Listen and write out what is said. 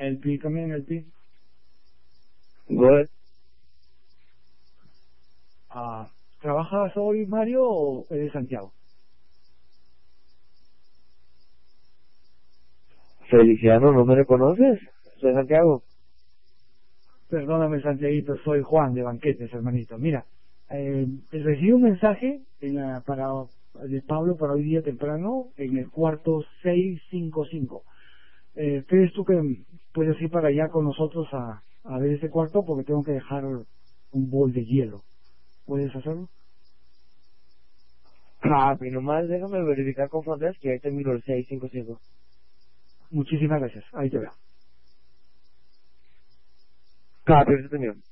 LP también, LP. Good. ¿Trabajas hoy, Mario, o eres Santiago? Feliciano, ¿no me reconoces? Soy Santiago. Perdóname, Santiaguito, soy Juan de Banquetes, hermanito. Mira, recibí un mensaje de Pablo para hoy día temprano en el cuarto 655. ¿Crees tú que puedes ir para allá con nosotros a ver ese cuarto? Porque tengo que dejar un bol de hielo. ¿Puedes hacerlo? Capi, nomás déjame verificar con Fronteras que ahí te miro el 655. Muchísimas gracias. Ahí te veo. Capi, eso te miro.